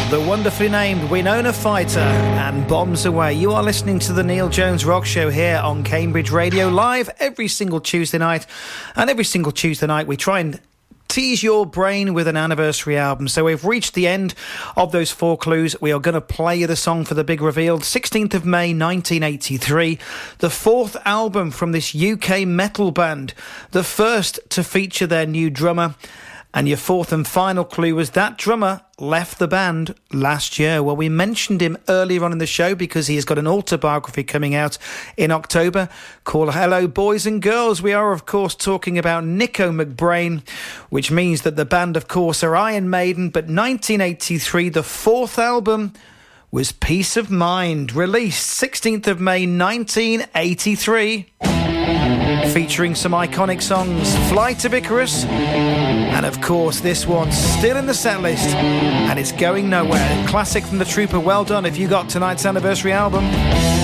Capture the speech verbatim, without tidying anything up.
The wonderfully named Winona Fighter and Bombs Away. You are listening to the Neil Jones Rock Show here on Cambridge Radio, live every single Tuesday night. And every single Tuesday night we try and tease your brain with an anniversary album. So we've reached the end of those four clues. We are going to play you the song for the big reveal. sixteenth of May nineteen eighty-three, the fourth album from this U K metal band, the first to feature their new drummer. And your fourth and final clue was that drummer left the band last year. Well, we mentioned him earlier on in the show because he has got an autobiography coming out in October called Hello Boys and Girls. We are, of course, talking about Nicko McBrain, which means that the band, of course, are Iron Maiden. But nineteen eighty-three, the fourth album was Peace of Mind, released sixteenth of May nineteen eighty-three. Featuring some iconic songs, Flight of Icarus, and of course this one still in the set list, and it's going nowhere. Classic from the Trooper. Well done if you got tonight's anniversary album.